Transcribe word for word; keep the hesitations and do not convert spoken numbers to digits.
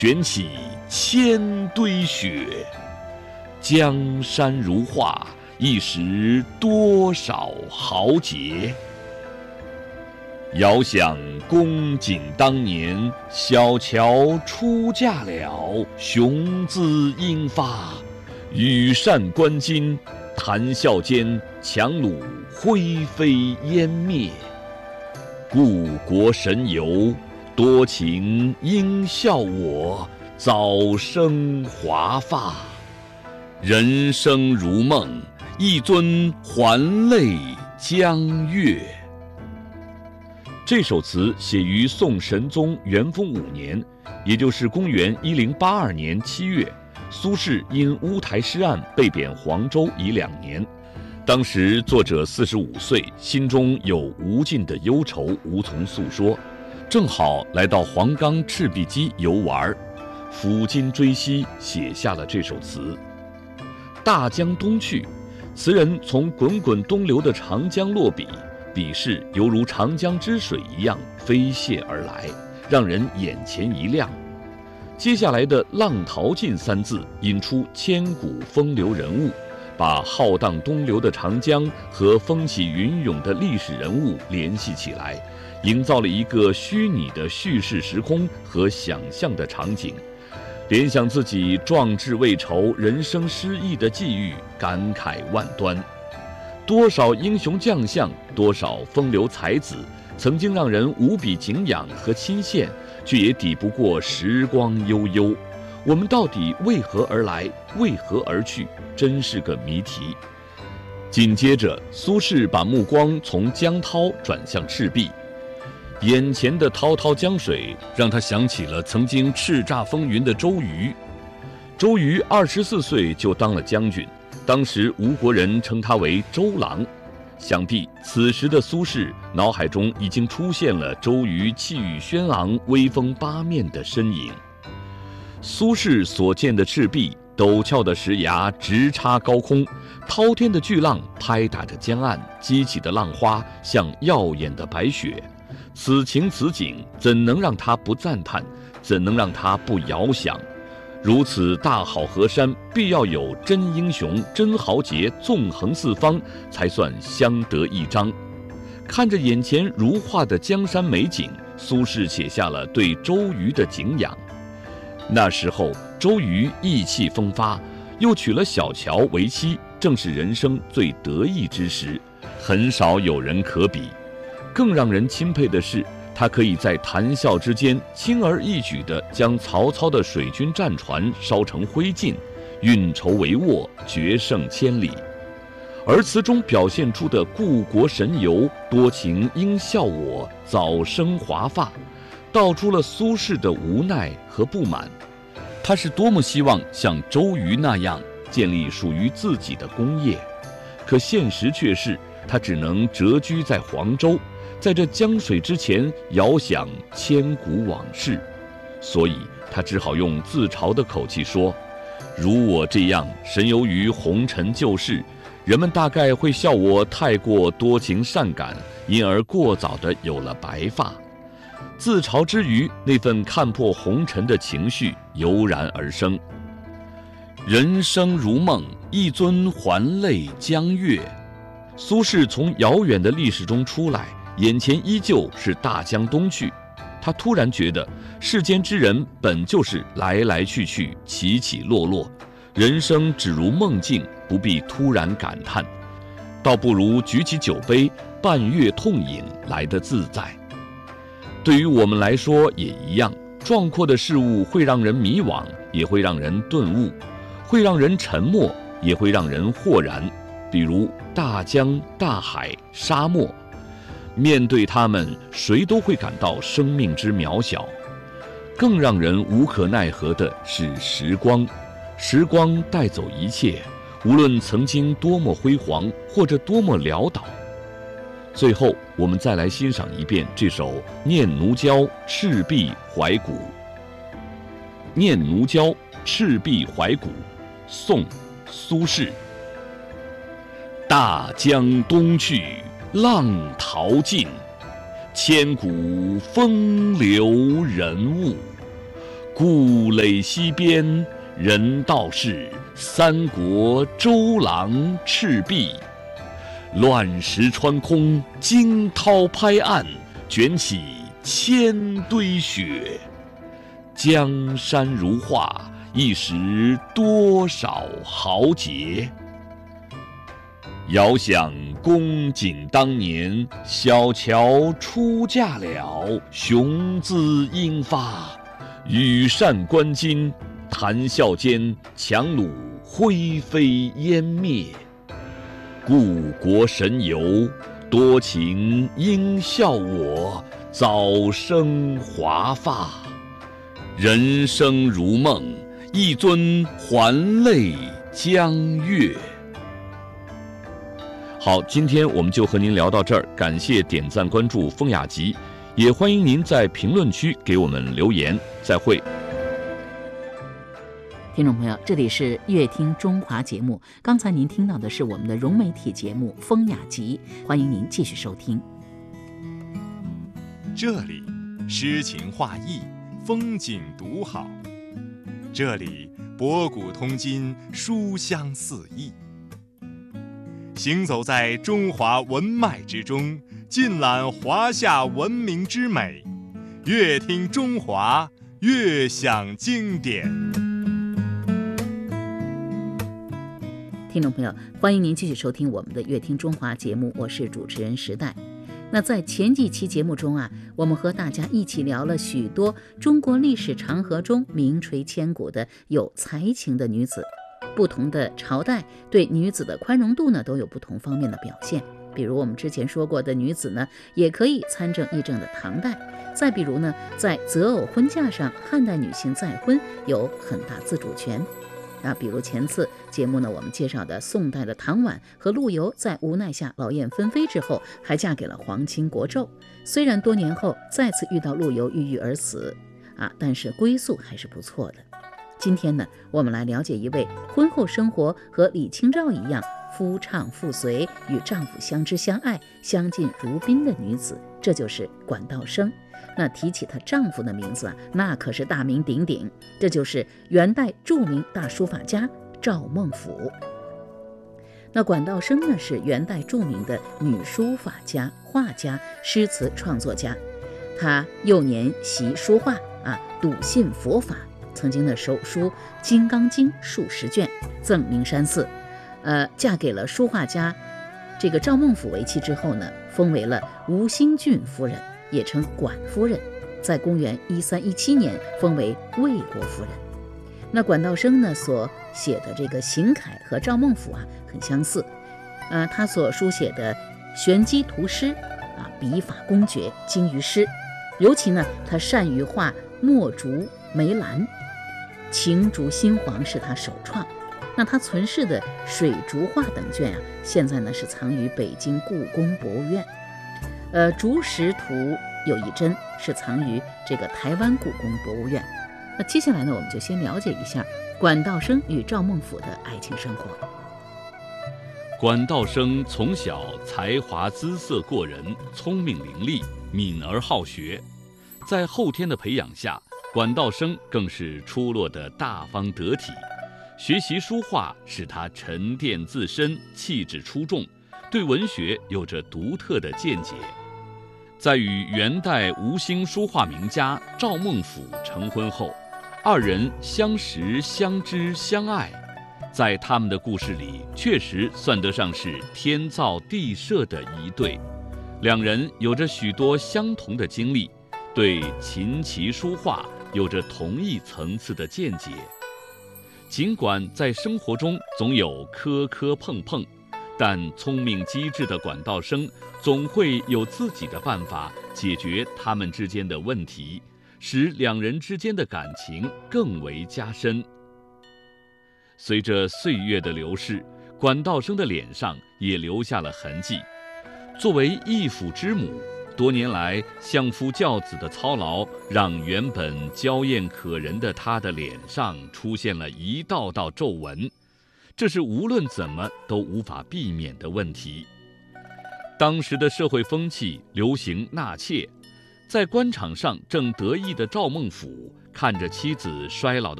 卷起千堆雪，江山如画，一时多少豪杰。遥想公瑾当年，小乔出嫁了，雄姿英发，羽扇纶巾，谈笑间，樯橹灰飞烟灭。故国神游，多情应笑我，早生华发。人生如梦，一尊还酹江月。这首词写于宋神宗元丰五年，也就是公元一零八二年七月。苏轼因乌台诗案被贬黄州已两年，当时作者四十五岁，心中有无尽的忧愁，无从诉说，正好来到黄冈赤壁矶游玩，抚今追昔，写下了这首词。大江东去，词人从滚滚东流的长江落笔，笔势犹如长江之水一样飞泻而来，让人眼前一亮。接下来的浪淘尽三字引出千古风流人物，把浩荡东流的长江和风起云涌的历史人物联系起来，营造了一个虚拟的叙事时空和想象的场景，联想自己壮志未酬、人生失意的际遇，感慨万端。多少英雄将相，多少风流才子，曾经让人无比敬仰和钦羡，却也抵不过时光悠悠。我们到底为何而来，为何而去，真是个谜题。紧接着，苏轼把目光从江涛转向赤壁，眼前的滔滔江水让他想起了曾经叱咤风云的周瑜。周瑜二十四岁就当了将军，当时吴国人称他为周郎。想必此时的苏轼脑海中已经出现了周瑜气宇轩昂、威风八面的身影。苏轼所见的赤壁，陡峭的石崖直插高空，滔天的巨浪拍打着江岸，激起的浪花像耀眼的白雪。此情此景，怎能让他不赞叹？怎能让他不遥想？如此大好河山，必要有真英雄、真豪杰纵横四方，才算相得益彰。看着眼前如画的江山美景，苏轼写下了对周瑜的敬仰。那时候，周瑜意气风发，又娶了小乔为妻，正是人生最得意之时，很少有人可比。更让人钦佩的是，他可以在谈笑之间轻而易举地将曹操的水军战船烧成灰烬，运筹帷幄，决胜千里。而词中表现出的故国神游，多情应笑我，早生华发，道出了苏轼的无奈和不满。他是多么希望像周瑜那样建立属于自己的功业，可现实却是他只能谪居在黄州，在这江水之前遥想千古往事，所以他只好用自嘲的口气说：如我这样神游于红尘旧事，人们大概会笑我太过多情善感，因而过早地有了白发。自嘲之余，那份看破红尘的情绪油然而生。人生如梦，一尊还酹江月。苏轼从遥远的历史中出来，眼前依旧是大江东去。他突然觉得，世间之人本就是来来去去，起起落落，人生只如梦境，不必突然感叹，倒不如举起酒杯，伴月痛饮来得自在。对于我们来说也一样，壮阔的事物会让人迷惘，也会让人顿悟，会让人沉默，也会让人豁然。比如大江、大海、沙漠，面对它们，谁都会感到生命之渺小。更让人无可奈何的是时光，时光带走一切，无论曾经多么辉煌，或者多么潦倒。最后，我们再来欣赏一遍这首《念奴娇·赤壁怀古》。《念奴娇·赤壁怀古》，宋·苏轼。大江东去，浪淘尽，千古风流人物。 故垒西边，人道是三国周郎赤壁。乱石穿空，惊涛拍岸，卷起千堆雪。江山如画，一时多少豪杰。遥想公瑾当年，小乔出嫁了，雄姿英发。羽扇纶巾，谈笑间，樯橹灰飞烟灭。故国神游，多情应笑我，早生华发。人生如梦，一尊还酹江月。好，今天我们就和您聊到这儿，感谢点赞关注风雅集，也欢迎您在评论区给我们留言，再会。 听众朋友，这里是乐听中华节目，刚才您听到的是我们的融媒体节目风雅集，欢迎您继续收听。 这里诗情画意，风景独好，这里博古通今，书香四溢。行走在中华文脉之中，尽览华夏文明之美，乐听中华，乐享经典。 听众朋友，欢迎您继续收听我们的乐听中华节目，我是主持人时代。那在前几期节目中啊，我们和大家一起聊了许多中国历史长河中名垂千古的有才情的女子。不同的朝代对女子的宽容度呢，都有不同方面的表现。比如我们之前说过的女子呢，也可以参政议政的唐代。再比如呢，在择偶婚嫁上，汉代女性再婚有很大自主权。啊，比如前次节目呢，我们介绍的宋代的唐婉和陆游，在无奈下劳燕分飞之后，还嫁给了皇亲国胄。虽然多年后再次遇到陆游郁郁而死，啊，但是归宿还是不错的。今天呢，我们来了解一位婚后生活和李清照一样夫唱妇随，与丈夫相知相爱，相敬如宾的女子，这就是管道升。那提起她丈夫的名字啊，那可是大名鼎鼎，这就是元代著名大书法家赵孟頫。那管道升呢，是元代著名的女书法家、画家、诗词创作家。她幼年习书画啊，笃信佛法，曾经的手书《金刚经》数十卷，赠名山寺。呃，嫁给了书画家这个赵孟頫为妻之后呢，封为了吴兴郡夫人，也称管夫人。在公元一三一七年封为魏国夫人。那管道升呢所写的这个行楷和赵孟頫啊很相似，呃，他所书写的玄机图诗啊，笔法公绝，精于诗。尤其呢，他善于画墨竹、梅兰，晴竹新黄是他首创。那他存世的水竹画等卷啊，现在呢是藏于北京故宫博物院。呃，竹石图有一针是藏于这个台湾故宫博物院。那接下来呢，我们就先了解一下管道升与赵孟頫的爱情生活。 管道升从小才华姿色过人，聪明伶俐，敏而好学。在后天的培养下，管道升更是出落得大方得体。学习书画使他沉淀自身，气质出众，对文学有着独特的见解。在与元代吴兴书画名家赵孟頫成婚后，二人相识、相知、相爱，在他们的故事里，确实算得上是天造地设的一对。两人有着许多相同的经历，对琴棋书画有着同一层次的见解。尽管在生活中总有磕磕碰碰，但聪明机智的管道升总会有自己的办法解决他们之间的问题，使两人之间的感情更为加深。随着岁月的流逝，管道升的脸上也留下了痕迹。作为义父之母，多年来相夫教子的操劳，让原本娇艳可人的她的脸上出现了一道道皱纹，这是无论怎么都无法避免的问题。当时的社会风气流行纳妾， 在官场上正得意的赵孟俯看着妻子衰老的